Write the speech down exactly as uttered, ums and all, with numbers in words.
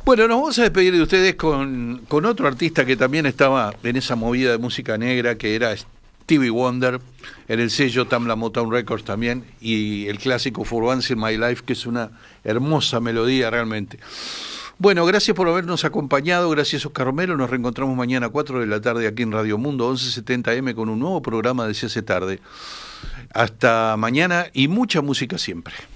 Bueno, nos vamos a despedir de ustedes con, con otro artista que también estaba en esa movida de música negra, que era Stevie Wonder, en el sello Tamla Motown Records también, y el clásico For Once in My Life, que es una hermosa melodía realmente. Bueno, gracias por habernos acompañado, gracias Oscar Romero, nos reencontramos mañana a cuatro de la tarde aquí en Radio Mundo once setenta eme con un nuevo programa de Se hace tarde. Hasta mañana y mucha música siempre.